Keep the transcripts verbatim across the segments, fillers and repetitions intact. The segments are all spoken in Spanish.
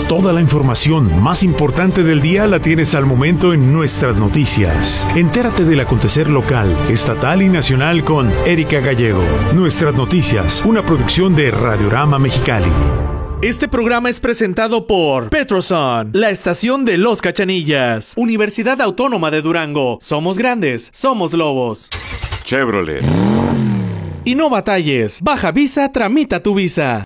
Toda la información más importante del día la tienes al momento en nuestras noticias. Entérate del acontecer local, estatal y nacional con Erika Gallego. Nuestras noticias, una producción de Radiorama Mexicali. Este programa es presentado por Petroson, la estación de Los Cachanillas, Universidad Autónoma de Durango. Somos grandes, somos lobos. Chevrolet. Y no batalles, baja visa, tramita tu visa.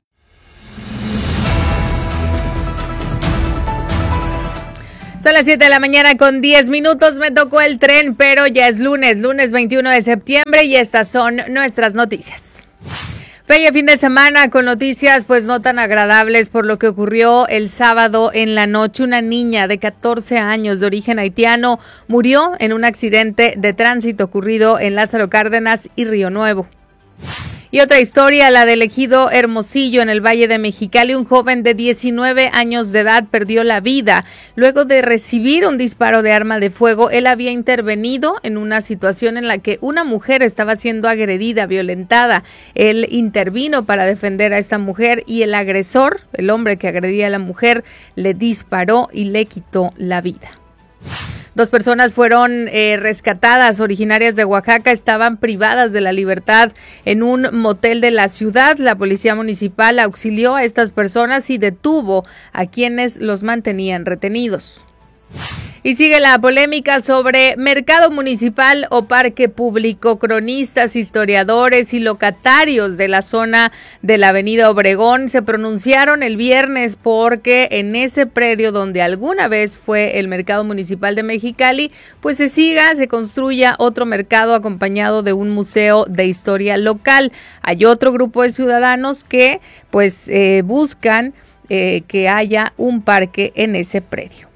Son las siete de la mañana con diez minutos, me tocó el tren, pero ya es lunes, lunes veintiuno de septiembre y estas son nuestras noticias. Bella fin de semana con noticias pues no tan agradables por lo que ocurrió el sábado en la noche. Una niña de catorce años de origen haitiano murió en un accidente de tránsito ocurrido en Lázaro Cárdenas y Río Nuevo. Y otra historia, la del ejido Hermosillo en el Valle de Mexicali. Un joven de diecinueve años de edad perdió la vida luego de recibir un disparo de arma de fuego. Él había intervenido en una situación en la que una mujer estaba siendo agredida, violentada. Él intervino para defender a esta mujer y el agresor, el hombre que agredía a la mujer, le disparó y le quitó la vida. Dos personas fueron eh, rescatadas, originarias de Oaxaca, estaban privadas de la libertad en un motel de la ciudad. La policía municipal auxilió a estas personas y detuvo a quienes los mantenían retenidos. Y sigue la polémica sobre mercado municipal o parque público. Cronistas, historiadores y locatarios de la zona de la avenida Obregón se pronunciaron el viernes porque en ese predio donde alguna vez fue el mercado municipal de Mexicali, pues se siga, se construya otro mercado acompañado de un museo de historia local. Hay otro grupo de ciudadanos que pues eh, buscan eh, que haya un parque en ese predio.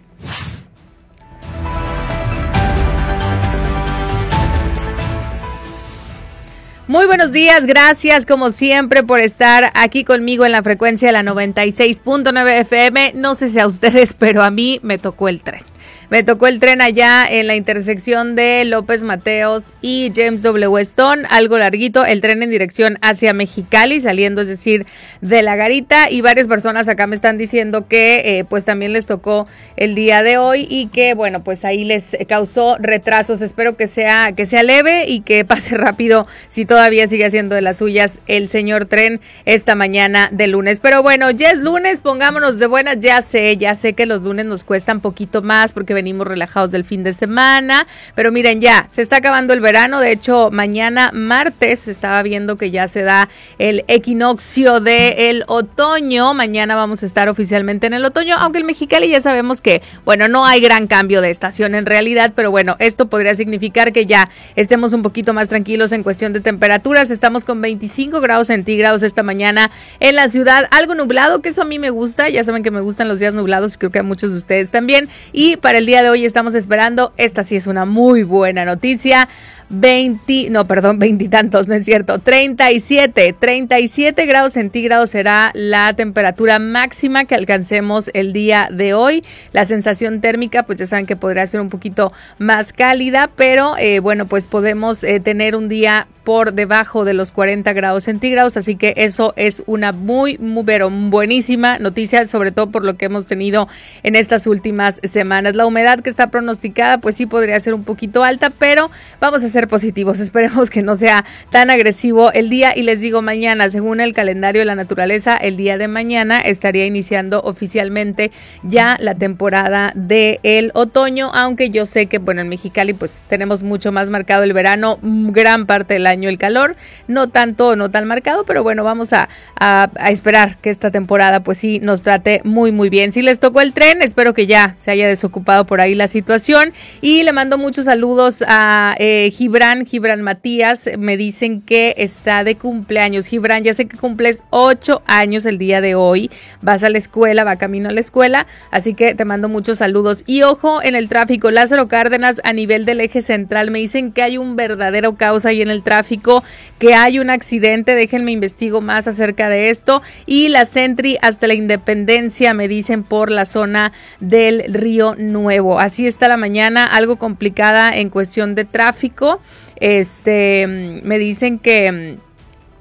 Muy buenos días, gracias como siempre por estar aquí conmigo en la frecuencia de la noventa y seis punto nueve F M. No sé si a ustedes, pero a mí me tocó el tren. Me tocó el tren allá en la intersección de López Mateos y James W. Stone, algo larguito, el tren en dirección hacia Mexicali, saliendo, es decir, de La Garita, y varias personas acá me están diciendo que eh, pues también les tocó el día de hoy y que bueno, pues ahí les causó retrasos. Espero que sea, que sea leve y que pase rápido si todavía sigue haciendo de las suyas el señor tren esta mañana de lunes. Pero bueno, ya es lunes, pongámonos de buenas, ya sé, ya sé que los lunes nos cuestan poquito más porque venimos relajados del fin de semana, pero miren, ya se está acabando el verano. De hecho, mañana martes estaba viendo que ya se da el equinoccio del otoño. Mañana vamos a estar oficialmente en el otoño, aunque en Mexicali ya sabemos que, bueno, no hay gran cambio de estación en realidad, pero bueno, esto podría significar que ya estemos un poquito más tranquilos en cuestión de temperaturas. Estamos con veinticinco grados centígrados esta mañana en la ciudad, algo nublado, que eso a mí me gusta. Ya saben que me gustan los días nublados y creo que a muchos de ustedes también. Y para el día de hoy estamos esperando, esta sí es una muy buena noticia, veinte, no, perdón, veintitantos, no es cierto, treinta y siete, treinta y siete grados centígrados será la temperatura máxima que alcancemos el día de hoy. La sensación térmica, pues ya saben que podría ser un poquito más cálida, pero eh, bueno, pues podemos eh, tener un día por debajo de los cuarenta grados centígrados, así que eso es una muy, muy, pero buenísima noticia, sobre todo por lo que hemos tenido en estas últimas semanas. La humedad que está pronosticada, pues sí podría ser un poquito alta, pero vamos a ser positivos, esperemos que no sea tan agresivo el día. Y les digo, mañana, según el calendario de la naturaleza, el día de mañana estaría iniciando oficialmente ya la temporada del otoño, aunque yo sé que, bueno, en Mexicali pues tenemos mucho más marcado el verano, gran parte del año el calor, no tanto, no tan marcado, pero bueno, vamos a, a, a esperar que esta temporada pues sí nos trate muy muy bien. Si les tocó el tren, espero que ya se haya desocupado por ahí la situación, y le mando muchos saludos a eh, Gibran, Gibran Matías, me dicen que está de cumpleaños. Gibran, ya sé que cumples ocho años el día de hoy, vas a la escuela, va camino a la escuela, así que te mando muchos saludos. Y ojo en el tráfico, Lázaro Cárdenas a nivel del eje central, me dicen que hay un verdadero caos ahí en el tráfico, que hay un accidente, déjenme investigo más acerca de esto. Y la Sentry hasta la Independencia, me dicen, por la zona del Río Nuevo. Así está la mañana, algo complicada en cuestión de tráfico. Este, me dicen que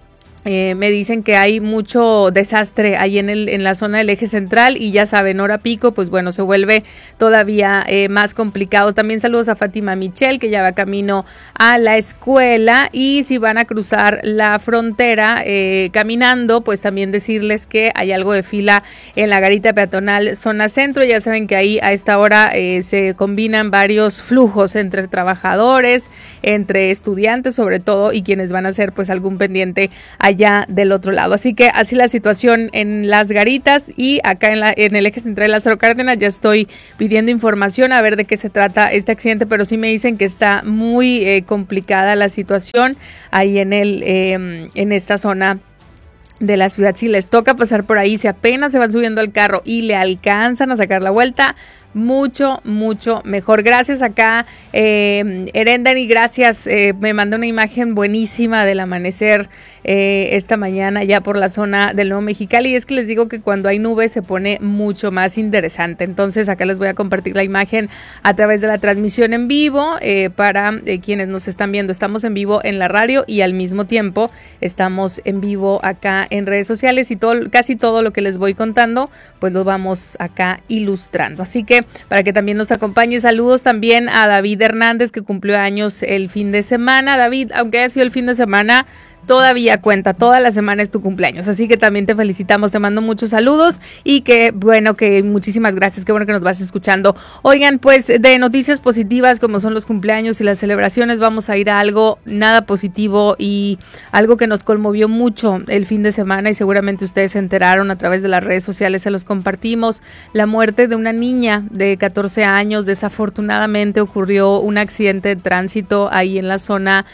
Eh, me dicen que hay mucho desastre ahí en el en la zona del eje central y ya saben, hora pico, pues bueno, se vuelve todavía eh, más complicado. También saludos a Fátima Michel, que ya va camino a la escuela, y si van a cruzar la frontera eh, caminando, pues también decirles que hay algo de fila en la garita peatonal zona centro. Ya saben que ahí a esta hora eh, se combinan varios flujos entre trabajadores, entre estudiantes sobre todo, y quienes van a hacer pues algún pendiente allá del otro lado. Así que así la situación en las garitas, y acá en, la, en el eje central de Lázaro Cárdenas ya estoy pidiendo información a ver de qué se trata este accidente, pero sí me dicen que está muy eh, complicada la situación ahí en el eh, en esta zona de la ciudad. Si les toca pasar por ahí, si apenas se van subiendo al carro y le alcanzan a sacar la vuelta, mucho, mucho mejor. Gracias acá, eh, Erendani, gracias, eh, me mandó una imagen buenísima del amanecer eh, esta mañana ya por la zona del Nuevo Mexicali, y es que les digo que cuando hay nubes se pone mucho más interesante. Entonces acá les voy a compartir la imagen a través de la transmisión en vivo eh, para eh, quienes nos están viendo. Estamos en vivo en la radio y al mismo tiempo estamos en vivo acá en redes sociales, y todo, casi todo lo que les voy contando pues lo vamos acá ilustrando. Así que para que también nos acompañe. Saludos también a David Hernández, que cumplió años el fin de semana. David, aunque haya sido el fin de semana, todavía cuenta, toda la semana es tu cumpleaños, así que también te felicitamos, te mando muchos saludos, y que bueno, que muchísimas gracias, qué bueno que nos vas escuchando. Oigan, pues de noticias positivas como son los cumpleaños y las celebraciones, vamos a ir a algo nada positivo y algo que nos conmovió mucho el fin de semana, y seguramente ustedes se enteraron a través de las redes sociales, se los compartimos. La muerte de una niña de catorce años. Desafortunadamente ocurrió un accidente de tránsito ahí en la zona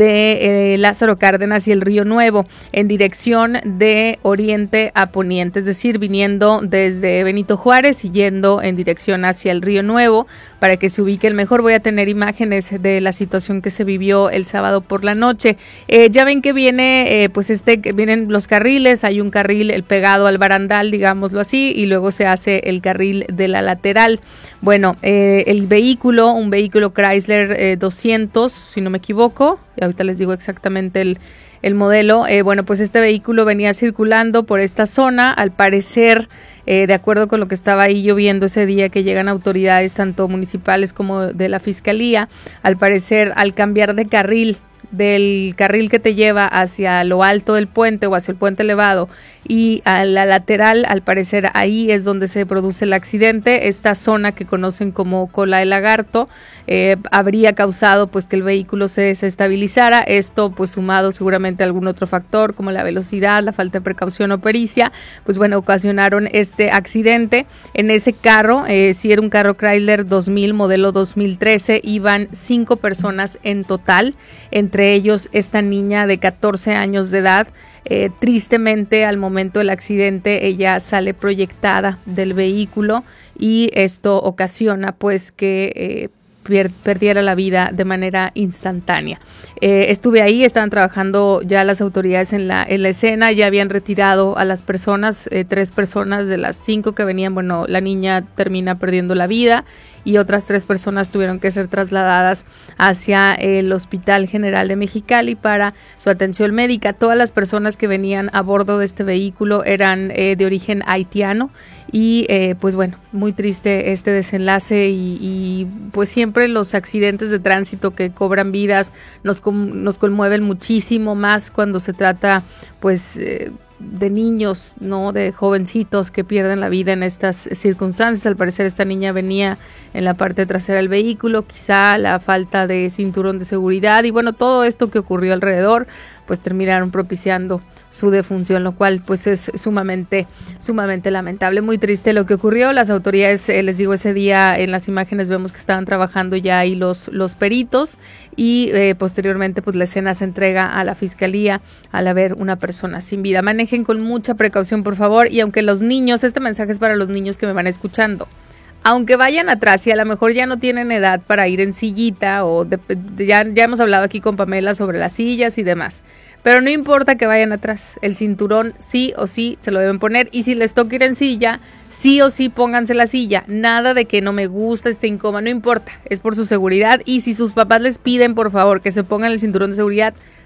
de eh, Lázaro Cárdenas y el Río Nuevo, en dirección de oriente a poniente, es decir, viniendo desde Benito Juárez y yendo en dirección hacia el Río Nuevo. Para que se ubiquen mejor, voy a tener imágenes de la situación que se vivió el sábado por la noche. Eh, ya ven que viene, eh, pues este, vienen los carriles, hay un carril el pegado al barandal, digámoslo así, y luego se hace el carril de la lateral. Bueno, eh, el vehículo, un vehículo Chrysler eh, doscientos, si no me equivoco, y ahorita les digo exactamente el el modelo, eh, bueno, pues este vehículo venía circulando por esta zona, al parecer, eh, de acuerdo con lo que estaba ahí lloviendo ese día que llegan autoridades tanto municipales como de la fiscalía, al parecer al cambiar de carril, del carril que te lleva hacia lo alto del puente o hacia el puente elevado y a la lateral, al parecer ahí es donde se produce el accidente. Esta zona que conocen como cola de lagarto eh, habría causado pues que el vehículo se desestabilizara. Esto pues sumado seguramente a algún otro factor como la velocidad, la falta de precaución o pericia, pues bueno, ocasionaron este accidente. En ese carro, eh, si era un carro Chrysler dos mil, modelo dos mil trece, iban cinco personas en total, entre ellos esta niña de catorce años de edad. Eh, tristemente, al momento del accidente, ella sale proyectada del vehículo y esto ocasiona pues que eh, pier- perdiera la vida de manera instantánea. Eh, estuve ahí, estaban trabajando ya las autoridades en la, en la escena, ya habían retirado a las personas, eh, tres personas de las cinco que venían. Bueno, la niña termina perdiendo la vida y otras tres personas tuvieron que ser trasladadas hacia el Hospital General de Mexicali para su atención médica. Todas las personas que venían a bordo de este vehículo eran eh, de origen haitiano y eh, pues bueno, muy triste este desenlace y, y pues siempre los accidentes de tránsito que cobran vidas nos, nos conmueven muchísimo, más cuando se trata pues eh, de niños, no de jovencitos que pierden la vida en estas circunstancias. Al parecer esta niña venía en la parte trasera del vehículo, quizá la falta de cinturón de seguridad y bueno, todo esto que ocurrió alrededor pues terminaron propiciando su defunción, lo cual pues es sumamente, sumamente lamentable. Muy triste lo que ocurrió. Las autoridades, eh, les digo, ese día en las imágenes vemos que estaban trabajando ya ahí los, los peritos y eh, posteriormente pues la escena se entrega a la fiscalía al haber una persona sin vida. Manejen con mucha precaución, por favor, y aunque los niños, este mensaje es para los niños que me van escuchando, aunque vayan atrás y a lo mejor ya no tienen edad para ir en sillita o de, de, ya, ya hemos hablado aquí con Pamela sobre las sillas y demás, pero no importa que vayan atrás, el cinturón sí o sí se lo deben poner, y si les toca ir en silla, sí o sí pónganse la silla, nada de que no me gusta, esté incómoda, no importa, es por su seguridad. Y si sus papás les piden por favor que se pongan el cinturón de seguridad,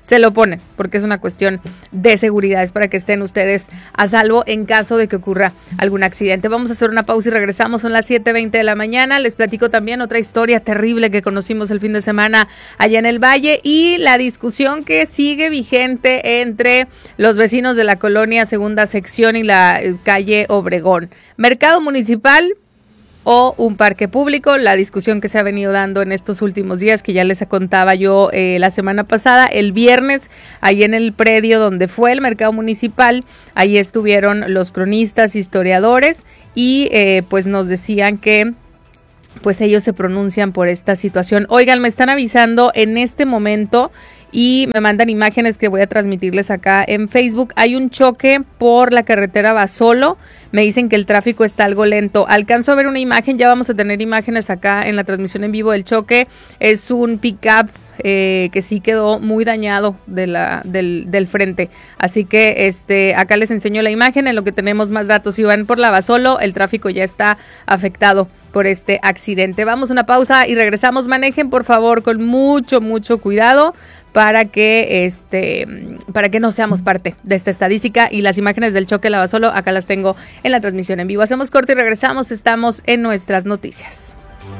se lo ponen, porque es una cuestión de seguridad, es para que estén ustedes a salvo en caso de que ocurra algún accidente. Vamos a hacer una pausa y regresamos, son las siete veinte de la mañana. Les platico también otra historia terrible que conocimos el fin de semana allá en el Valle y la discusión que sigue vigente entre los vecinos de la colonia Segunda Sección y la calle Obregón. Mercado municipal o un parque público, la discusión que se ha venido dando en estos últimos días, que ya les contaba yo eh, la semana pasada, el viernes, ahí en el predio donde fue el mercado municipal, ahí estuvieron los cronistas, historiadores, y eh, pues nos decían que pues ellos se pronuncian por esta situación. Oigan, me están avisando en este momento y me mandan imágenes que voy a transmitirles acá en Facebook. Hay un choque por la carretera Basolo. Me dicen que el tráfico está algo lento. Alcanzo a ver una imagen, ya vamos a tener imágenes acá en la transmisión en vivo del choque. Es un pick-up eh, que sí quedó muy dañado de la, del, del frente. Así que este acá les enseño la imagen en lo que tenemos más datos. Si van por la Basolo, el tráfico ya está afectado por este accidente. Vamos a una pausa y regresamos. Manejen, por favor, con mucho, mucho cuidado, para que este para que no seamos parte de esta estadística. Y las imágenes del choque de la Basolo acá las tengo en la transmisión en vivo. Hacemos corte y regresamos. Estamos en nuestras noticias.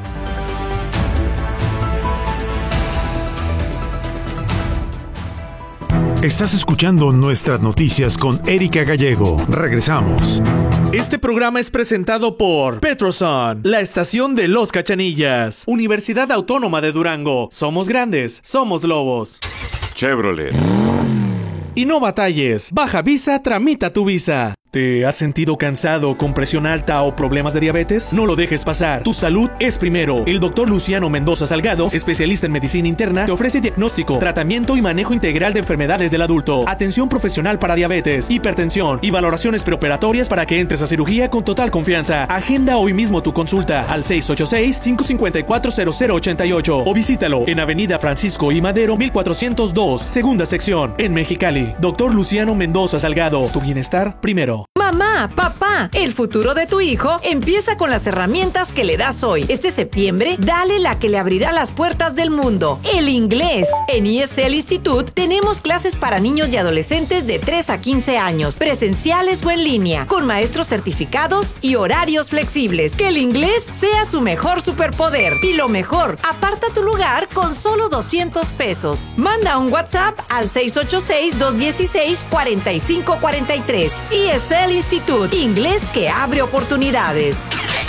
Estás escuchando Nuestras Noticias con Erika Gallego. Regresamos. Este programa es presentado por Petroson, la estación de los Cachanillas. Universidad Autónoma de Durango. Somos grandes, somos lobos. Chevrolet. Y no batalles. Baja Visa, tramita tu visa. ¿Te has sentido cansado, con presión alta o problemas de diabetes? No lo dejes pasar. Tu salud es primero. El doctor Luciano Mendoza Salgado, especialista en medicina interna, te ofrece diagnóstico, tratamiento y manejo integral de enfermedades del adulto, atención profesional para diabetes, hipertensión y valoraciones preoperatorias para que entres a cirugía con total confianza. Agenda hoy mismo tu consulta al seis ocho seis, cinco cinco cuatro, cero cero ocho ocho o visítalo en Avenida Francisco I. Madero mil cuatrocientos dos, segunda sección, en Mexicali. Doctor Luciano Mendoza Salgado, tu bienestar primero. Mamá, papá, el futuro de tu hijo empieza con las herramientas que le das hoy. Este septiembre, dale la que le abrirá las puertas del mundo, el inglés. En E S L Institute tenemos clases para niños y adolescentes de tres a quince años, presenciales o en línea, con maestros certificados y horarios flexibles. Que el inglés sea su mejor superpoder. Y lo mejor, aparta tu lugar con solo doscientos pesos. Manda un WhatsApp al seis ocho seis, dos uno seis, cuatro cinco cuatro tres. E S L Institute, inglés que abre oportunidades.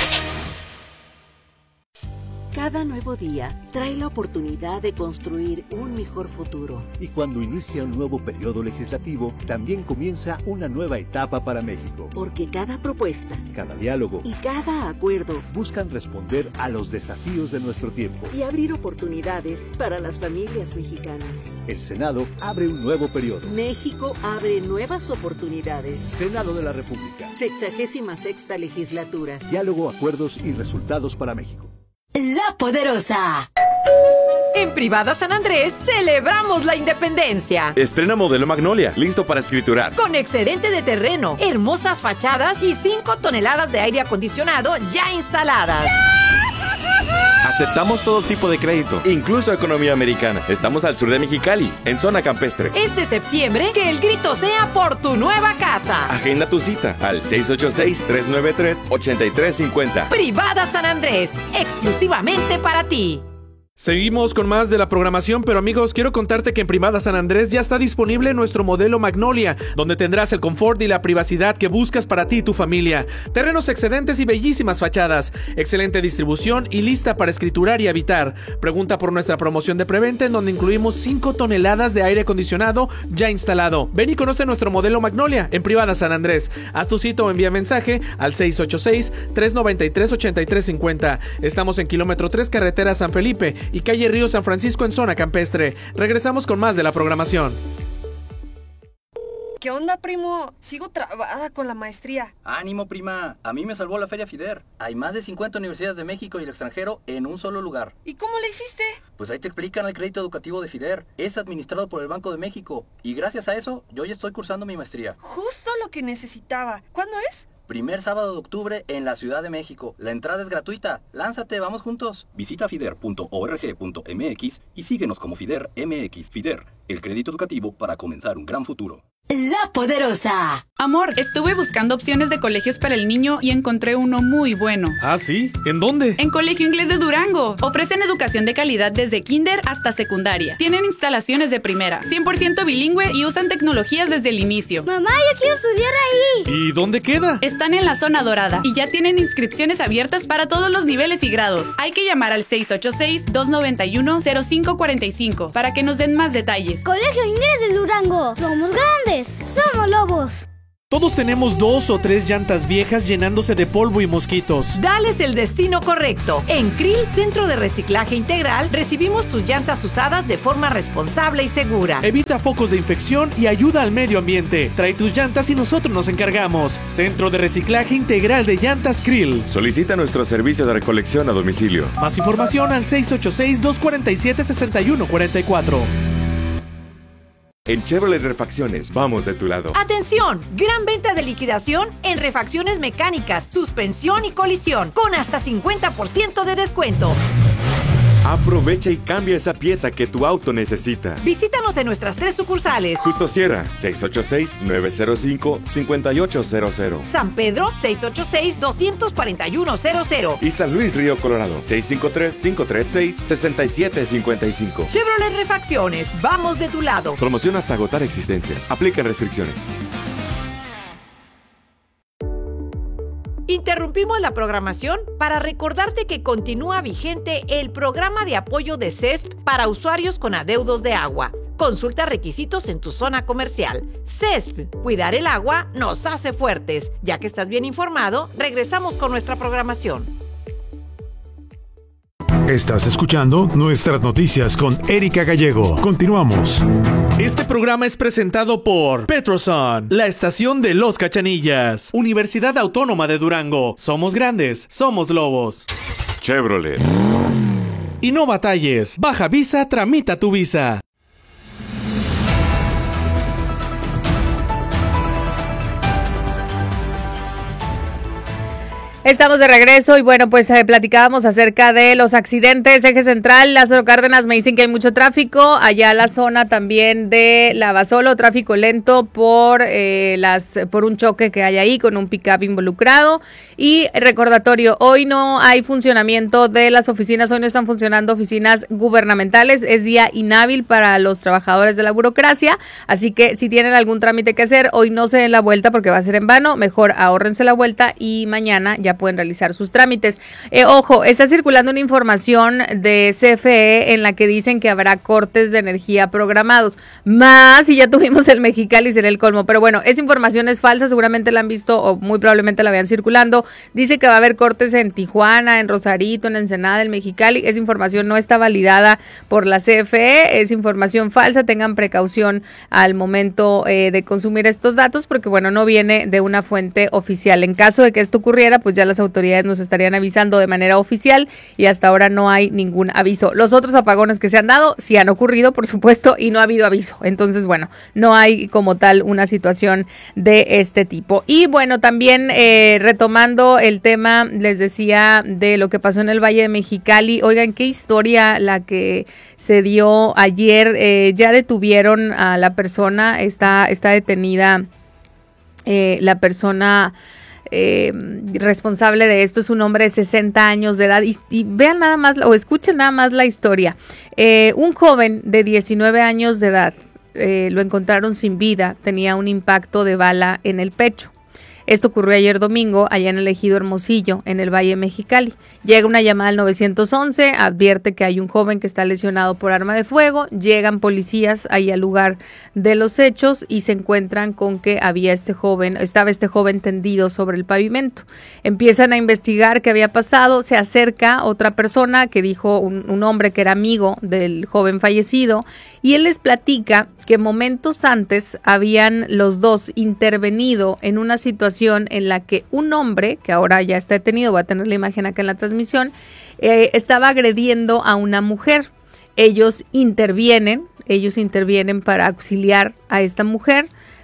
Cada nuevo día trae la oportunidad de construir un mejor futuro. Y cuando inicia un nuevo periodo legislativo, también comienza una nueva etapa para México. Porque cada propuesta, cada diálogo y cada acuerdo buscan responder a los desafíos de nuestro tiempo y abrir oportunidades para las familias mexicanas. El Senado abre un nuevo periodo. México abre nuevas oportunidades. Senado de la República. Sexagésima sexta legislatura. Diálogo, acuerdos y resultados para México. La Poderosa. En Privada San Andrés celebramos la independencia. Estrena modelo Magnolia, listo para escriturar. Con excedente de terreno, hermosas fachadas y cinco toneladas de aire acondicionado ya instaladas. Aceptamos todo tipo de crédito, incluso economía americana. Estamos al sur de Mexicali, en zona campestre. Este septiembre, que el grito sea por tu nueva casa. Agenda tu cita al seis ocho seis, tres nueve tres, ocho tres cinco cero. Privada San Andrés, exclusivamente para ti. Seguimos con más de la programación, pero amigos, quiero contarte que en Privada San Andrés ya está disponible nuestro modelo Magnolia, donde tendrás el confort y la privacidad que buscas para ti y tu familia. Terrenos excedentes y bellísimas fachadas, excelente distribución y lista para escriturar y habitar. Pregunta por nuestra promoción de preventa, en donde incluimos cinco toneladas de aire acondicionado ya instalado. Ven y conoce nuestro modelo Magnolia en Privada San Andrés. Haz tu cita o envía mensaje al seis ocho seis, tres nueve tres, ocho tres cinco cero. Estamos en kilómetro tres, carretera San Felipe y calle Río San Francisco en zona campestre. Regresamos con más de la programación. ¿Qué onda, primo? Sigo trabada con la maestría. Ánimo, prima. A mí me salvó la Feria FIDER. Hay más de cincuenta universidades de México y el extranjero en un solo lugar. ¿Y cómo le hiciste? Pues ahí te explican el crédito educativo de FIDER. Es administrado por el Banco de México. Y gracias a eso, yo ya estoy cursando mi maestría. Justo lo que necesitaba. ¿Cuándo es? primer sábado de octubre en la Ciudad de México. La entrada es gratuita. Lánzate, vamos juntos. Visita fider punto org punto m x y síguenos como Fider M X. Fider, el crédito educativo para comenzar un gran futuro. La Poderosa. Amor, estuve buscando opciones de colegios para el niño y encontré uno muy bueno. ¿Ah, sí? ¿En dónde? En Colegio Inglés de Durango. Ofrecen educación de calidad desde kinder hasta secundaria. Tienen instalaciones de primera, cien por ciento bilingüe y usan tecnologías desde el inicio. Mamá, yo quiero estudiar ahí. ¿Y dónde queda? Están en la zona dorada y ya tienen inscripciones abiertas para todos los niveles y grados. Hay que llamar al seis ocho seis, dos nueve uno, cero cinco cuatro cinco para que nos den más detalles. Colegio Inglés de Durango. Somos grandes. Somos lobos. Todos tenemos dos o tres llantas viejas llenándose de polvo y mosquitos. Dales el destino correcto. En Krill, Centro de Reciclaje Integral, recibimos tus llantas usadas de forma responsable y segura. Evita focos de infección y ayuda al medio ambiente. Trae tus llantas y nosotros nos encargamos. Centro de Reciclaje Integral de Llantas Krill. Solicita nuestro servicio de recolección a domicilio. Más información al seis ocho seis, dos cuatro siete, seis uno cuatro cuatro. En Chevrolet Refacciones, vamos de tu lado. ¡Atención! Gran venta de liquidación en refacciones mecánicas, suspensión y colisión, con hasta cincuenta por ciento de descuento. Aprovecha y cambia esa pieza que tu auto necesita. Visítanos en nuestras tres sucursales. Justo Sierra, seis ocho seis, nueve cero cinco, cinco ocho cero cero. San Pedro, seis ocho seis, dos cuatro uno cero cero. Y San Luis Río Colorado, seis cinco tres, cinco tres seis, seis siete cinco cinco. Chevrolet Refacciones, vamos de tu lado. Promoción hasta agotar existencias. Aplican restricciones. Interrumpimos la programación para recordarte que continúa vigente el programa de apoyo de C E S P para usuarios con adeudos de agua. Consulta requisitos en tu zona comercial. C E S P, cuidar el agua nos hace fuertes. Ya que estás bien informado, regresamos con nuestra programación. Estás escuchando Nuestras Noticias con Erika Gallego. Continuamos. Este programa es presentado por Petroson, la estación de Los Cachanillas, Universidad Autónoma de Durango. Somos grandes, somos lobos. Chevrolet. Y no batalles, baja visa, tramita tu visa. Estamos de regreso y bueno, pues eh, platicábamos acerca de los accidentes. Eje Central, Lázaro Cárdenas, me dicen que hay mucho tráfico. Allá la zona también de Lavasolo, tráfico lento por eh, las por un choque que hay ahí con un pick-up involucrado. Y recordatorio, hoy no hay funcionamiento de las oficinas, hoy no están funcionando oficinas gubernamentales. Es día inhábil para los trabajadores de la burocracia, así que si tienen algún trámite que hacer, hoy no se den la vuelta porque va a ser en vano. Mejor ahórrense la vuelta y mañana ya pueden realizar sus trámites. Eh, ojo, está circulando una información de C F E en la que dicen que habrá cortes de energía programados, más si ya tuvimos el Mexicali, será el colmo, pero bueno, esa información es falsa, seguramente la han visto o muy probablemente la vean circulando. Dice que va a haber cortes en Tijuana, en Rosarito, en Ensenada, en Mexicali. Esa información no está validada por la C F E, es información falsa, tengan precaución al momento eh, de consumir estos datos porque bueno, no viene de una fuente oficial. En caso de que esto ocurriera, pues ya las autoridades nos estarían avisando de manera oficial y hasta ahora no hay ningún aviso. Los otros apagones que se han dado sí han ocurrido, por supuesto, y no ha habido aviso. Entonces, bueno, no hay como tal una situación de este tipo. Y bueno, también eh, retomando el tema, les decía de lo que pasó en el Valle de Mexicali. Oigan, qué historia la que se dio ayer. Eh, ya detuvieron a la persona, está, está detenida eh, la persona Eh, responsable de esto. Es un hombre de sesenta años de edad y, y vean nada más o escuchen nada más la historia. Eh, un joven de diecinueve años de edad eh, lo encontraron sin vida, tenía un impacto de bala en el pecho. Esto ocurrió ayer domingo, allá en el ejido Hermosillo, en el Valle de Mexicali. Llega una llamada al nueve once, advierte que hay un joven que está lesionado por arma de fuego. Llegan policías ahí al lugar de los hechos y se encuentran con que había este joven, estaba este joven tendido sobre el pavimento. Empiezan a investigar qué había pasado. Se acerca otra persona que dijo, un, un hombre que era amigo del joven fallecido, y él les platica que momentos antes habían los dos intervenido en una situación en la que un hombre, que ahora ya está detenido, va a tener la imagen acá en la transmisión, eh, estaba agrediendo a una mujer. Ellos intervienen, ellos intervienen para auxiliar a esta mujer.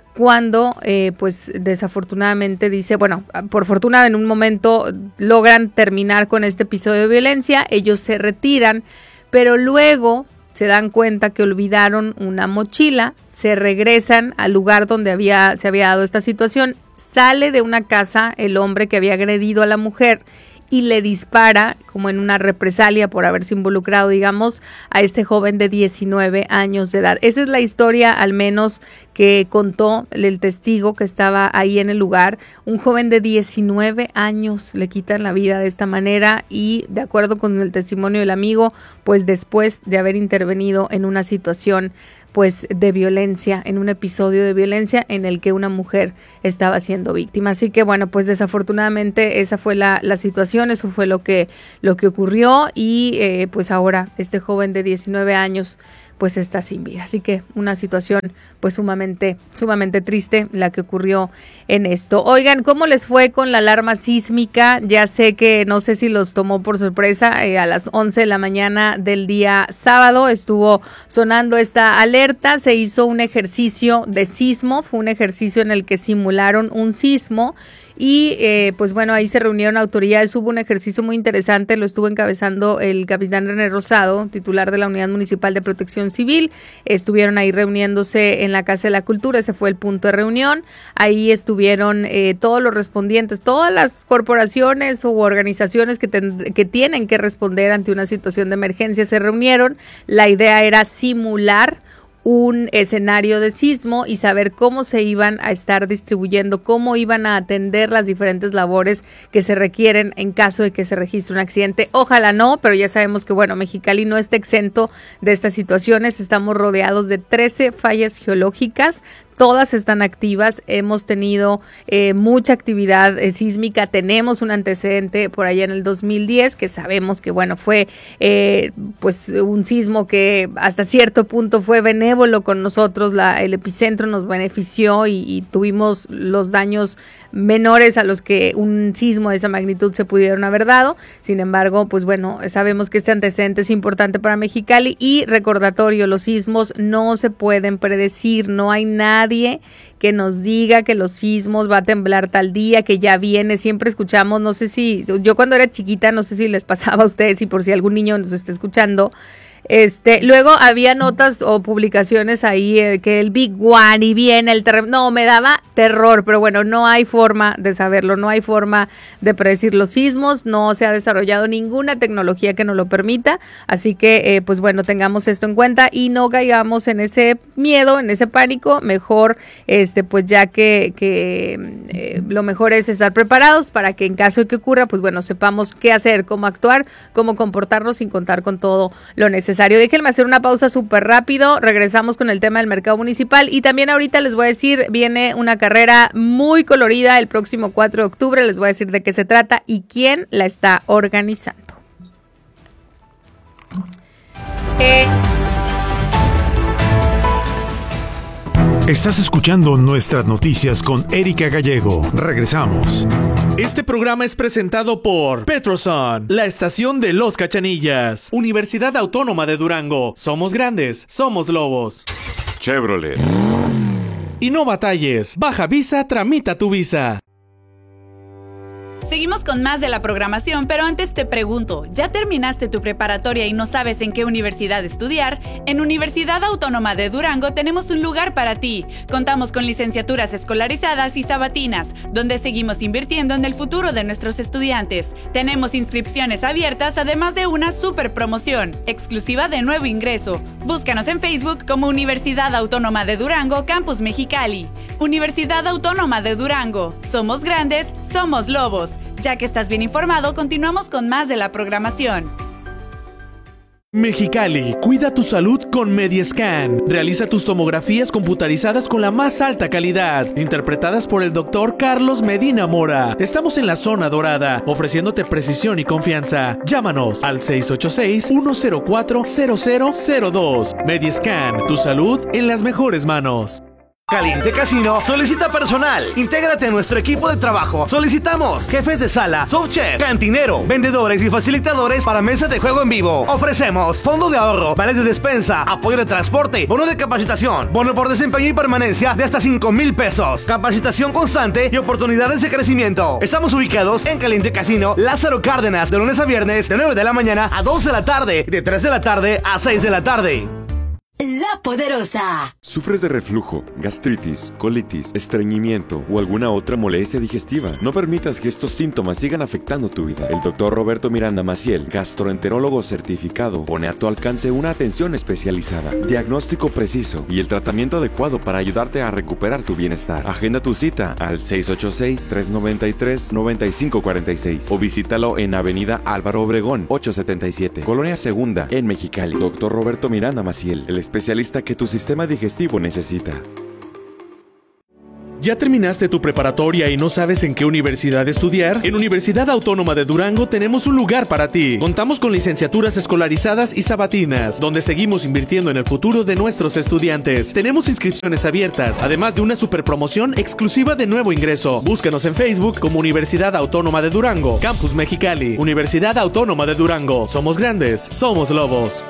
cuando eh, pues desafortunadamente dice, bueno, por fortuna en un momento logran terminar con este episodio de violencia, ellos se retiran, pero luego se dan cuenta que olvidaron una mochila, se regresan al lugar donde había, se había dado esta situación, sale de una casa el hombre que había agredido a la mujer y le dispara como en una represalia por haberse involucrado, digamos, a este joven de diecinueve años de edad. Esa es la historia, al menos, que contó el testigo que estaba ahí en el lugar. Un joven de diecinueve años le quitan la vida de esta manera y, de acuerdo con el testimonio del amigo, pues después de haber intervenido en una situación pues de violencia, en un episodio de violencia en el que una mujer estaba siendo víctima. Así que bueno, pues desafortunadamente esa fue la, la situación, eso fue lo que, lo que ocurrió y eh, pues ahora este joven de diecinueve años pues está sin vida. Así que una situación pues sumamente, sumamente triste la que ocurrió en esto. Oigan, ¿cómo les fue con la alarma sísmica? Ya sé que no sé si los tomó por sorpresa, eh, a las once de la mañana del día sábado estuvo sonando esta alerta, se hizo un ejercicio de sismo, fue un ejercicio en el que simularon un sismo. Y eh, pues bueno, ahí se reunieron autoridades, hubo un ejercicio muy interesante, lo estuvo encabezando el capitán René Rosado, titular de la Unidad Municipal de Protección Civil. Estuvieron ahí reuniéndose en la Casa de la Cultura, ese fue el punto de reunión. Ahí estuvieron eh, todos los respondientes, todas las corporaciones u organizaciones que, ten, que tienen que responder ante una situación de emergencia se reunieron. La idea era simular un escenario de sismo y saber cómo se iban a estar distribuyendo, cómo iban a atender las diferentes labores que se requieren en caso de que se registre un accidente. Ojalá no, pero ya sabemos que bueno, Mexicali no está exento de estas situaciones. Estamos rodeados de trece fallas geológicas. Todas están activas, hemos tenido eh, mucha actividad eh, sísmica, tenemos un antecedente por allá en el dos mil diez que sabemos que bueno fue eh, pues un sismo que hasta cierto punto fue benévolo con nosotros, la, el epicentro nos benefició y, y tuvimos los daños menores a los que un sismo de esa magnitud se pudieron haber dado. Sin embargo, pues bueno, sabemos que este antecedente es importante para Mexicali y recordatorio, los sismos no se pueden predecir, no hay nadie que nos diga que los sismos va a temblar tal día, que ya viene. Siempre escuchamos, no sé si, yo cuando era chiquita, no sé si les pasaba a ustedes y por si algún niño nos está escuchando, Este, luego había notas o publicaciones ahí eh, que el Big One y viene el terremoto. No, me daba terror, pero bueno, no hay forma de saberlo, no hay forma de predecir los sismos, no se ha desarrollado ninguna tecnología que nos lo permita, así que eh, pues bueno, tengamos esto en cuenta y no caigamos en ese miedo, en ese pánico, mejor este pues ya que, que eh, lo mejor es estar preparados para que en caso de que ocurra, pues bueno, sepamos qué hacer, cómo actuar, cómo comportarnos sin contar con todo lo necesario. Déjenme hacer una pausa súper rápido, regresamos con el tema del mercado municipal y también ahorita les voy a decir, viene una carrera muy colorida el próximo cuatro de octubre, les voy a decir de qué se trata y quién la está organizando. Eh... Estás escuchando Nuestras Noticias con Erika Gallego. Regresamos. Este programa es presentado por Petroson, la estación de los Cachanillas. Universidad Autónoma de Durango. Somos grandes, somos lobos. Chevrolet. Y no batalles. Baja Visa, tramita tu visa. Seguimos con más de la programación, pero antes te pregunto, ¿ya terminaste tu preparatoria y no sabes en qué universidad estudiar? En Universidad Autónoma de Durango tenemos un lugar para ti. Contamos con licenciaturas escolarizadas y sabatinas, donde seguimos invirtiendo en el futuro de nuestros estudiantes. Tenemos inscripciones abiertas, además de una super promoción, exclusiva de nuevo ingreso. Búscanos en Facebook como Universidad Autónoma de Durango, Campus Mexicali. Universidad Autónoma de Durango. Somos grandes, somos lobos. Ya que estás bien informado, continuamos con más de la programación. Mexicali, cuida tu salud con Mediascan. Realiza tus tomografías computarizadas con la más alta calidad, interpretadas por el doctor Carlos Medina Mora. Estamos en la zona dorada, ofreciéndote precisión y confianza. Llámanos al seis ocho seis, uno cero cuatro, cero cero cero dos. Mediascan, tu salud en las mejores manos. Caliente Casino solicita personal. Intégrate a nuestro equipo de trabajo. Solicitamos jefes de sala, subchef, cantinero, vendedores y facilitadores para mesas de juego en vivo. Ofrecemos fondo de ahorro, vales de despensa, apoyo de transporte, bono de capacitación, bono por desempeño y permanencia de hasta cinco mil pesos, capacitación constante y oportunidades de crecimiento. Estamos ubicados en Caliente Casino, Lázaro Cárdenas, de lunes a viernes, de nueve de la mañana a doce de la tarde, de tres de la tarde a seis de la tarde. La Poderosa. ¿Sufres de reflujo, gastritis, colitis, estreñimiento o alguna otra molestia digestiva? No permitas que estos síntomas sigan afectando tu vida. El doctor Roberto Miranda Maciel, gastroenterólogo certificado, pone a tu alcance una atención especializada, diagnóstico preciso y el tratamiento adecuado para ayudarte a recuperar tu bienestar. Agenda tu cita al seis ocho seis, tres nueve tres, nueve cinco cuatro seis o visítalo en Avenida Álvaro Obregón, ochocientos setenta y siete, Colonia Segunda, en Mexicali. doctor Roberto Miranda Maciel, el especialista que tu sistema digestivo necesita. ¿Ya terminaste tu preparatoria y no sabes en qué universidad estudiar? En Universidad Autónoma de Durango tenemos un lugar para ti. Contamos con licenciaturas escolarizadas y sabatinas, donde seguimos invirtiendo en el futuro de nuestros estudiantes. Tenemos inscripciones abiertas, además de una super promoción exclusiva de nuevo ingreso. Búscanos en Facebook como Universidad Autónoma de Durango, Campus Mexicali. Universidad Autónoma de Durango. Somos grandes, somos lobos.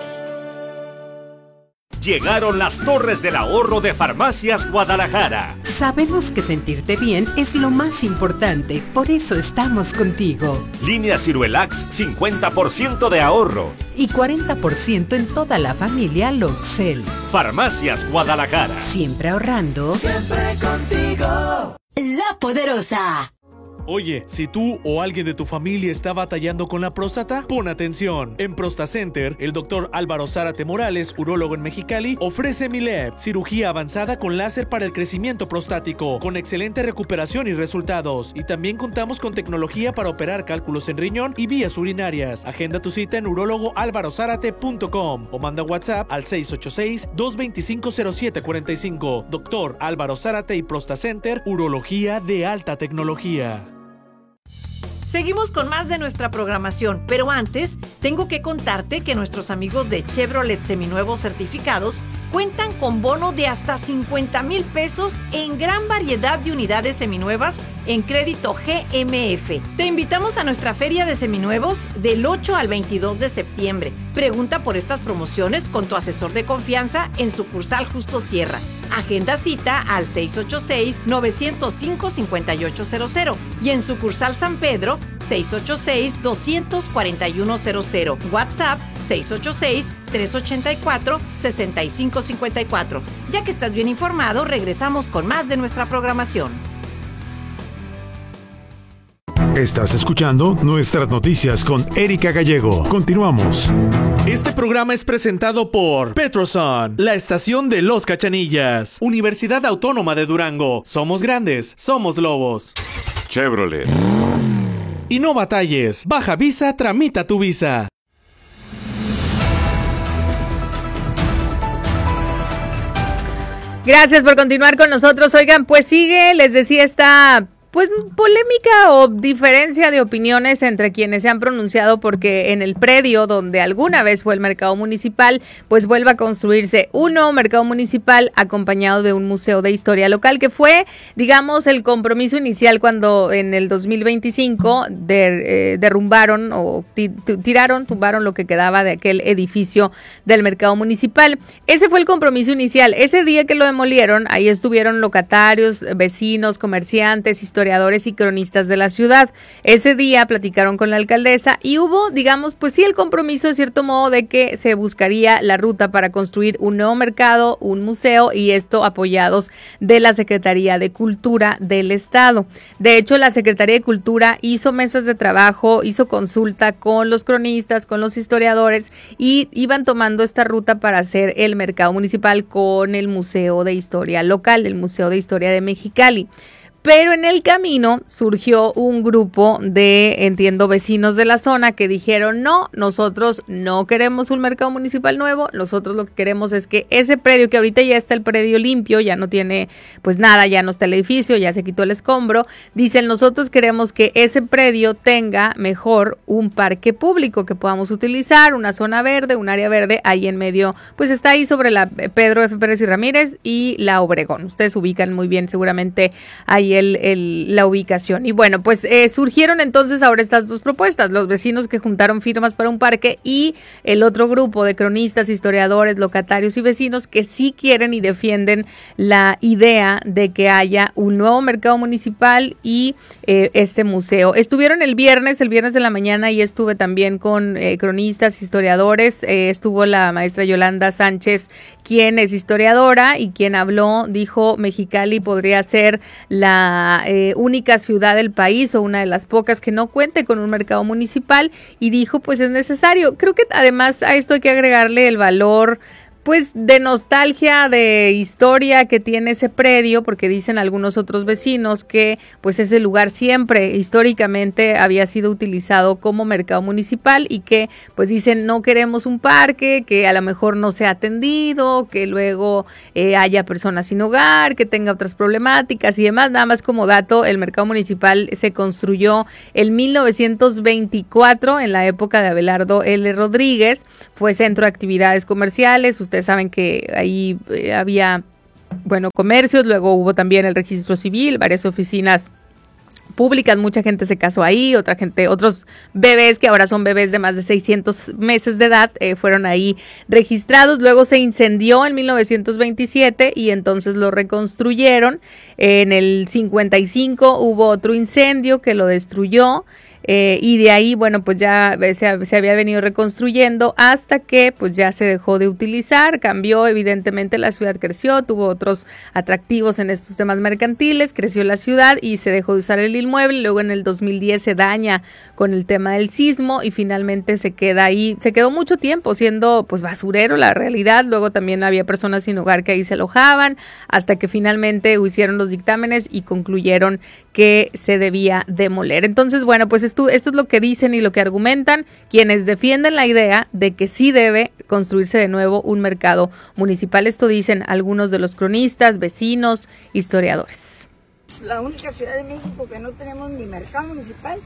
Llegaron las torres del ahorro de Farmacias Guadalajara. Sabemos que sentirte bien es lo más importante, por eso estamos contigo. Línea Ciruelax, cincuenta por ciento de ahorro. Y cuarenta por ciento en toda la familia Loxel. Farmacias Guadalajara. Siempre ahorrando. Siempre contigo. La Poderosa. Oye, si tú o alguien de tu familia está batallando con la próstata, pon atención. En ProstaCenter, el doctor Álvaro Zárate Morales, urólogo en Mexicali, ofrece Mileb, cirugía avanzada con láser para el crecimiento prostático, con excelente recuperación y resultados. Y también contamos con tecnología para operar cálculos en riñón y vías urinarias. Agenda tu cita en urólogo álvaro zárate punto com o manda WhatsApp al seis ocho seis, dos dos cinco, cero siete cuatro cinco. Doctor Álvaro Zárate y ProstaCenter, urología de alta tecnología. Seguimos con más de nuestra programación, pero antes tengo que contarte que nuestros amigos de Chevrolet Seminuevos Certificados cuentan con bono de hasta cincuenta mil pesos en gran variedad de unidades seminuevas en crédito G M F. Te invitamos a nuestra feria de seminuevos del ocho al veintidós de septiembre. Pregunta por estas promociones con tu asesor de confianza en sucursal Justo Sierra. Agenda cita al seis ocho seis, nueve cero cinco, cinco ocho cero cero y en sucursal San Pedro seis ocho seis, dos cuatro uno cero cero. WhatsApp seis ocho seis, tres ocho cuatro, seis cinco cinco cuatro. Ya que estás bien informado, regresamos con más de nuestra programación. Estás escuchando Nuestras Noticias con Erika Gallego. Continuamos. Este programa es presentado por Petroson, la estación de los Cachanillas. Universidad Autónoma de Durango. Somos grandes, somos lobos. Chevrolet. Y no batalles. Baja Visa, tramita tu visa. Gracias por continuar con nosotros. Oigan, pues sigue, les decía, esta pues polémica o diferencia de opiniones entre quienes se han pronunciado porque en el predio donde alguna vez fue el mercado municipal, pues vuelve a construirse un nuevo mercado municipal acompañado de un museo de historia local, que fue, digamos, el compromiso inicial cuando en el dos mil veinticinco de, eh, derrumbaron o tiraron, tumbaron lo que quedaba de aquel edificio del mercado municipal. Ese fue el compromiso inicial. Ese día que lo demolieron, ahí estuvieron locatarios, vecinos, comerciantes, historiadores, historiadores y cronistas de la ciudad. Ese día platicaron con la alcaldesa y hubo, digamos, pues sí, el compromiso de cierto modo de que se buscaría la ruta para construir un nuevo mercado, un museo, y esto apoyados de la Secretaría de Cultura del Estado. De hecho, la Secretaría de Cultura hizo mesas de trabajo, hizo consulta con los cronistas, con los historiadores, y iban tomando esta ruta para hacer el mercado municipal con el Museo de Historia Local, el Museo de Historia de Mexicali. Pero en el camino surgió un grupo de, entiendo, vecinos de la zona que dijeron, no, nosotros no queremos un mercado municipal nuevo, nosotros lo que queremos es que ese predio, que ahorita ya está el predio limpio, ya no tiene pues nada, ya no está el edificio, ya se quitó el escombro, dicen, nosotros queremos que ese predio tenga mejor un parque público que podamos utilizar, una zona verde, un área verde, ahí en medio, pues está ahí sobre la Pedro F. Pérez y Ramírez y la Obregón. Ustedes ubican muy bien seguramente ahí El, el, la ubicación. Y bueno, pues eh, surgieron entonces ahora estas dos propuestas, los vecinos que juntaron firmas para un parque y el otro grupo de cronistas, historiadores, locatarios y vecinos que sí quieren y defienden la idea de que haya un nuevo mercado municipal y eh, este museo. Estuvieron el viernes, el viernes de la mañana, y estuve también con eh, cronistas, historiadores, eh, estuvo la maestra Yolanda Sánchez, quien es historiadora y quien habló, dijo, Mexicali podría ser la Eh, única ciudad del país o una de las pocas que no cuente con un mercado municipal, y dijo pues es necesario. Creo que además a esto hay que agregarle el valor pues de nostalgia, de historia que tiene ese predio, porque dicen algunos otros vecinos que pues ese lugar siempre históricamente había sido utilizado como mercado municipal y que pues dicen no queremos un parque que a lo mejor no sea atendido, que luego eh, haya personas sin hogar, que tenga otras problemáticas y demás. Nada más como dato, el mercado municipal se construyó en mil novecientos veinticuatro en la época de Abelardo L. Rodríguez, fue centro de actividades comerciales. Ustedes saben que ahí eh, había, bueno, comercios, luego hubo también el registro civil, varias oficinas públicas, mucha gente se casó ahí, otra gente, otros bebés que ahora son bebés de más de seiscientos meses de edad eh, fueron ahí registrados. Luego se incendió en mil novecientos veintisiete y entonces lo reconstruyeron. En el cincuenta y cinco hubo otro incendio que lo destruyó. Eh, y de ahí, bueno, pues ya se, se había venido reconstruyendo hasta que pues ya se dejó de utilizar, cambió, evidentemente la ciudad creció, tuvo otros atractivos en estos temas mercantiles, creció la ciudad y se dejó de usar el inmueble. Luego en el dos mil diez se daña con el tema del sismo y finalmente se queda ahí, se quedó mucho tiempo siendo pues basurero la realidad. Luego también había personas sin hogar que ahí se alojaban, hasta que finalmente hicieron los dictámenes y concluyeron que se debía demoler. Entonces, bueno, pues esto, esto es lo que dicen y lo que argumentan quienes defienden la idea de que sí debe construirse de nuevo un mercado municipal. Esto dicen algunos de los cronistas, vecinos, historiadores. La única ciudad de México que no tenemos ni mercado municipal,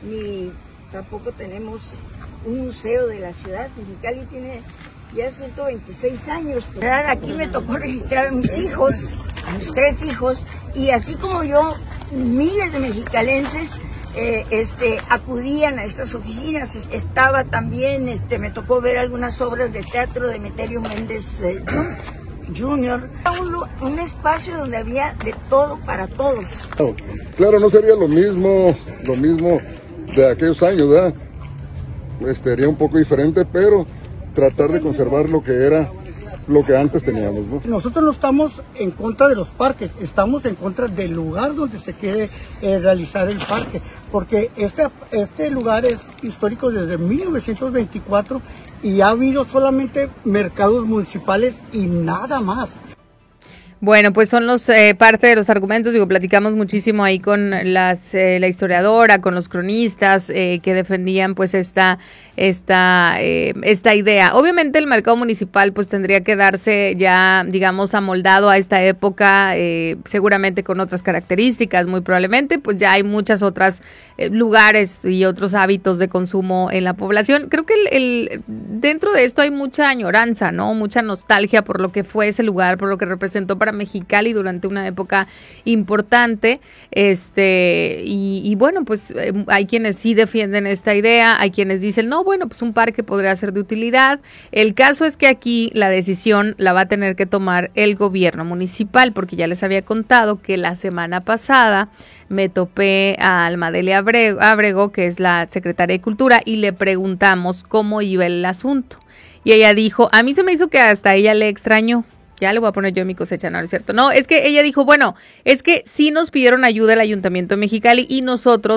ni tampoco tenemos un museo de la ciudad. Mexicali tiene ya ciento veintiséis años. Aquí me tocó registrar a mis hijos, a mis tres hijos, y así como yo, miles de mexicalenses eh, este, acudían a estas oficinas. Estaba también, este, me tocó ver algunas obras de teatro de Meterio Méndez eh, Junior Un, un espacio donde había de todo para todos. Claro, claro, no sería lo mismo, lo mismo de aquellos años, ¿verdad? Este, sería un poco diferente, pero tratar de conservar lo que era, lo que antes teníamos, ¿no? Nosotros no estamos en contra de los parques, estamos en contra del lugar donde se quiere eh, realizar el parque, porque este, este lugar es histórico desde mil novecientos veinticuatro y ha habido solamente mercados municipales y nada más. Bueno, pues son los eh, parte de los argumentos, digo, platicamos muchísimo ahí con las eh, la historiadora, con los cronistas eh, que defendían pues esta esta eh, esta idea. Obviamente el mercado municipal pues tendría que darse ya, digamos, amoldado a esta época, eh, seguramente con otras características, muy probablemente, pues ya hay muchas otras eh, lugares y otros hábitos de consumo en la población. Creo que el, el dentro de esto hay mucha añoranza, ¿no? Mucha nostalgia por lo que fue ese lugar, por lo que representó para Mexicali durante una época importante, este y, y bueno, pues eh, hay quienes sí defienden esta idea, hay quienes dicen, no, bueno, pues un parque podría ser de utilidad. El caso es que aquí la decisión la va a tener que tomar el gobierno municipal, porque ya les había contado que la semana pasada me topé a Almadelia Abrego, Abrego, que es la secretaria de Cultura, y le preguntamos cómo iba el asunto. Y ella dijo, a mí se me hizo que hasta ella le extrañó. Ya le voy a poner yo mi cosecha, no, no es cierto. No, es que ella dijo, bueno, es que sí nos pidieron ayuda el Ayuntamiento de Mexicali y nosotros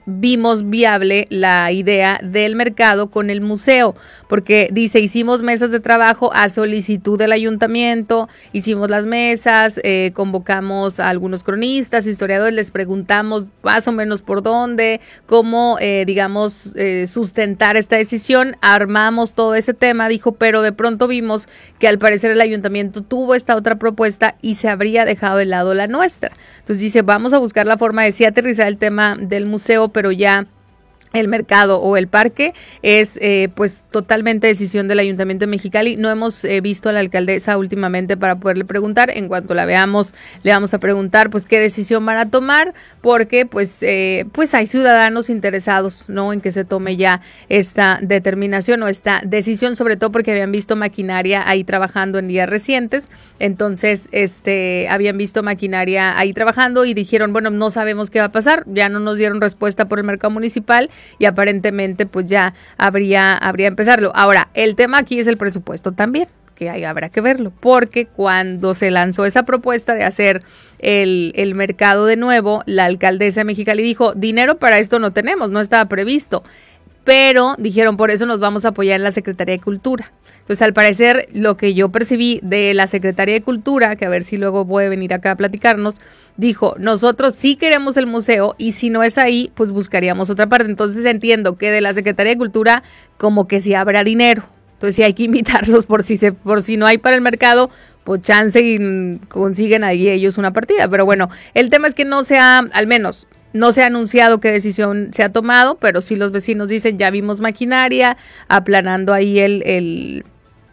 vimos viable la idea del mercado con el museo, porque dice, hicimos mesas de trabajo a solicitud del ayuntamiento, hicimos las mesas, eh, convocamos a algunos cronistas, historiadores, les preguntamos más o menos por dónde, cómo, eh, digamos, eh, sustentar esta decisión, armamos todo ese tema, dijo, pero de pronto vimos que al parecer el ayuntamiento tuvo esta otra propuesta y se habría dejado de lado la nuestra. Entonces dice, vamos a buscar la forma de sí aterrizar el tema del museo, pero ya el mercado o el parque es eh, pues totalmente decisión del Ayuntamiento de Mexicali. No hemos eh, visto a la alcaldesa últimamente para poderle preguntar. En cuanto la veamos, le vamos a preguntar pues qué decisión van a tomar, porque pues eh, pues hay ciudadanos interesados, ¿no?, en que se tome ya esta determinación o esta decisión, sobre todo porque habían visto maquinaria ahí trabajando en días recientes. Entonces, este habían visto maquinaria ahí trabajando y dijeron, bueno, no sabemos qué va a pasar. Ya no nos dieron respuesta por el mercado municipal y aparentemente pues ya habría, habría empezarlo. Ahora, el tema aquí es el presupuesto también, que ahí habrá que verlo, porque cuando se lanzó esa propuesta de hacer el, el mercado de nuevo, la alcaldesa de Mexicali dijo, dinero para esto no tenemos, no estaba previsto. Pero dijeron, por eso nos vamos a apoyar en la Secretaría de Cultura. Entonces, al parecer, lo que yo percibí de la Secretaría de Cultura, que a ver si luego puede venir acá a platicarnos, dijo, nosotros sí queremos el museo y si no es ahí, pues buscaríamos otra parte. Entonces, entiendo que de la Secretaría de Cultura como que sí habrá dinero. Entonces, sí hay que invitarlos por si, se, por si no hay para el mercado, pues chance y consiguen ahí ellos una partida. Pero bueno, el tema es que no sea, al menos... No se ha anunciado qué decisión se ha tomado, pero sí los vecinos dicen, ya vimos maquinaria, aplanando ahí el, el,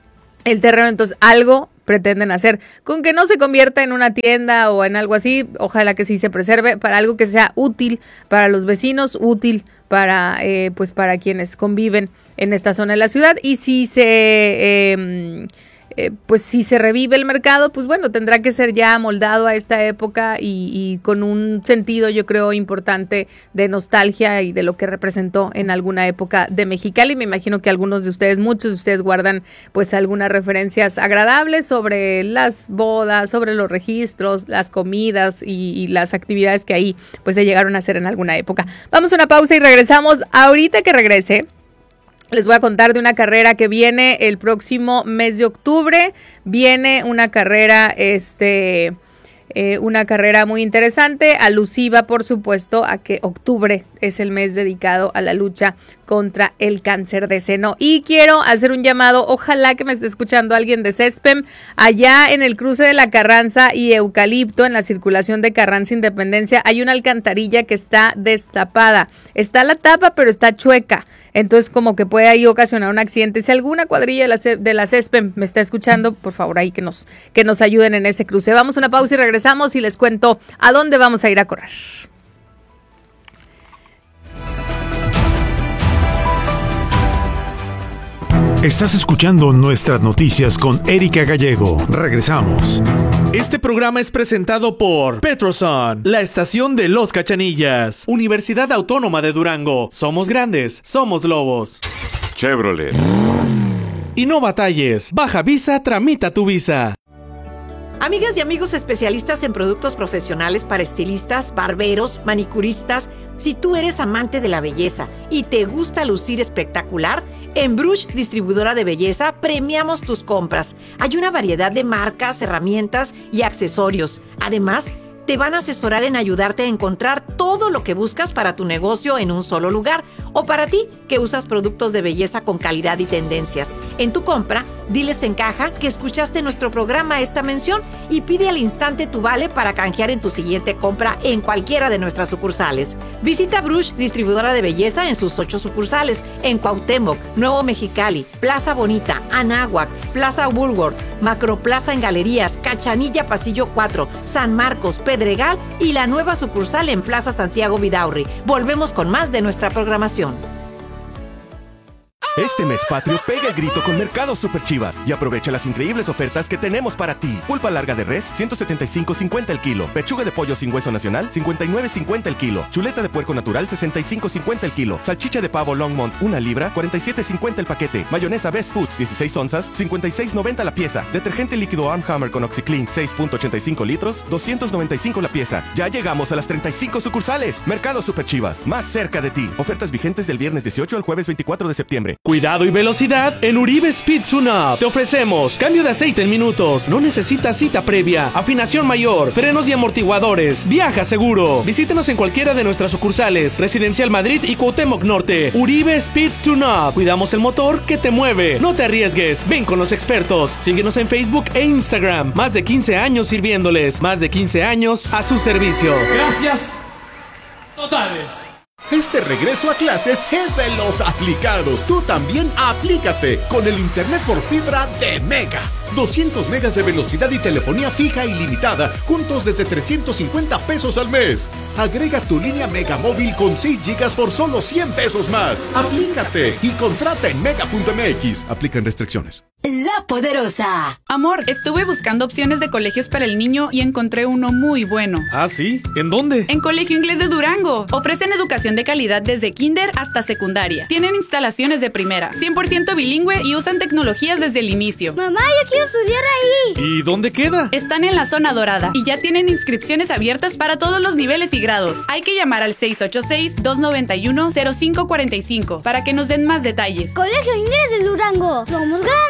el terreno, entonces algo pretenden hacer. Con que no se convierta en una tienda o en algo así, ojalá que sí se preserve para algo que sea útil para los vecinos, útil para, eh, pues para quienes conviven en esta zona de la ciudad. Y si se... Eh, Eh, pues si se revive el mercado, pues bueno, tendrá que ser ya amoldado a esta época y, y con un sentido, yo creo, importante de nostalgia y de lo que representó en alguna época de Mexicali. Me imagino que algunos de ustedes, muchos de ustedes guardan pues algunas referencias agradables sobre las bodas, sobre los registros, las comidas y, y las actividades que ahí pues se llegaron a hacer en alguna época. Vamos a una pausa y regresamos. Ahorita que regrese, les voy a contar de una carrera que viene el próximo mes de octubre. Viene una carrera, este, eh, una carrera muy interesante, alusiva, por supuesto, a que octubre es el mes dedicado a la lucha contra el cáncer de seno. Y quiero hacer un llamado, ojalá que me esté escuchando alguien de CESPEM, allá en el cruce de la Carranza y Eucalipto, en la circulación de Carranza Independencia, hay una alcantarilla que está destapada. Está la tapa, pero está chueca. Entonces, como que puede ahí ocasionar un accidente. Si alguna cuadrilla de la, de la CESPEM me está escuchando, por favor, ahí que nos, que nos ayuden en ese cruce. Vamos a una pausa y regresamos y les cuento a dónde vamos a ir a correr. Estás escuchando Nuestras Noticias con Erika Gallego. Regresamos. Este programa es presentado por Petroson, la estación de Los Cachanillas, Universidad Autónoma de Durango. Somos grandes, somos lobos. Chevrolet. Y no batalles, baja visa, tramita tu visa. Amigas y amigos especialistas en productos profesionales para estilistas, barberos, manicuristas, si tú eres amante de la belleza y te gusta lucir espectacular, en Brush, distribuidora de belleza, premiamos tus compras. Hay una variedad de marcas, herramientas y accesorios. Además, te van a asesorar en ayudarte a encontrar todo lo que buscas para tu negocio en un solo lugar, o para ti que usas productos de belleza con calidad y tendencias. En tu compra, diles en caja que escuchaste nuestro programa esta mención y pide al instante tu vale para canjear en tu siguiente compra en cualquiera de nuestras sucursales. Visita Brush, distribuidora de belleza, en sus ocho sucursales, en Cuauhtémoc, Nuevo Mexicali, Plaza Bonita, Anáhuac, Plaza Woolworth, Macroplaza en Galerías, Cachanilla Pasillo cuatro, San Marcos, Pedregal y la nueva sucursal en Plaza Santiago Vidaurri. Volvemos con más de nuestra programación. Este mes patrio pega el grito con Mercado Super Chivas y aprovecha las increíbles ofertas que tenemos para ti. Pulpa larga de res, ciento setenta y cinco cincuenta el kilo. Pechuga de pollo sin hueso nacional, cincuenta y nueve cincuenta el kilo. Chuleta de puerco natural, sesenta y cinco cincuenta el kilo. Salchicha de pavo Longmont, una libra, cuarenta y siete cincuenta el paquete. Mayonesa Best Foods, dieciséis onzas, cincuenta y seis noventa la pieza. Detergente líquido Arm Hammer con OxiClean, seis punto ochenta y cinco litros, doscientos noventa y cinco la pieza. Ya llegamos a las treinta y cinco sucursales. Mercado Super Chivas, más cerca de ti. Ofertas vigentes del viernes dieciocho al jueves veinticuatro de septiembre. Cuidado y velocidad en Uribe Speed Tune Up. Te ofrecemos cambio de aceite en minutos. No necesitas cita previa. Afinación mayor, frenos y amortiguadores. Viaja seguro. Visítenos en cualquiera de nuestras sucursales. Residencial Madrid y Cuauhtémoc Norte. Uribe Speed Tune Up. Cuidamos el motor que te mueve. No te arriesgues. Ven con los expertos. Síguenos en Facebook e Instagram. Más de quince años sirviéndoles. Más de quince años a su servicio. Gracias totales. Este regreso a clases es de los aplicados. Tú también aplícate con el internet por fibra de Mega. doscientos megas de velocidad y telefonía fija ilimitada, juntos desde trescientos cincuenta pesos al mes. Agrega tu línea Mega móvil con seis gigas por solo cien pesos más. Aplícate y contrata en mega punto m x. Aplican restricciones. La Poderosa. Amor, estuve buscando opciones de colegios para el niño y encontré uno muy bueno. ¿Ah, sí? ¿En dónde? En Colegio Inglés de Durango. Ofrecen educación de calidad desde kinder hasta secundaria. Tienen instalaciones de primera, cien por ciento bilingüe y usan tecnologías desde el inicio. Mamá, yo quiero estudiar ahí. ¿Y dónde queda? Están en la zona dorada y ya tienen inscripciones abiertas para todos los niveles y grados. Hay que llamar al seis ocho seis, dos nueve uno, cero cinco cuatro cinco para que nos den más detalles. Colegio Inglés de Durango. Somos grandes.